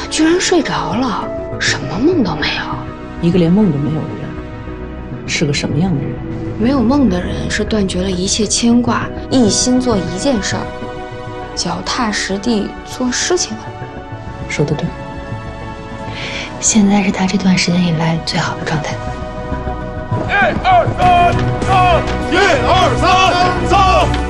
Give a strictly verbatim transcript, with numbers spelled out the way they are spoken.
居然睡着了，什么梦都没有。 一个连梦都没有的人，是个什么样的人？ 没有梦的人是断绝了一切牵挂，一心做一件事儿，脚踏实地做事情的人。 说得对。 现在是他这段时间以来最好的状态。 一二三，走！一二三，走！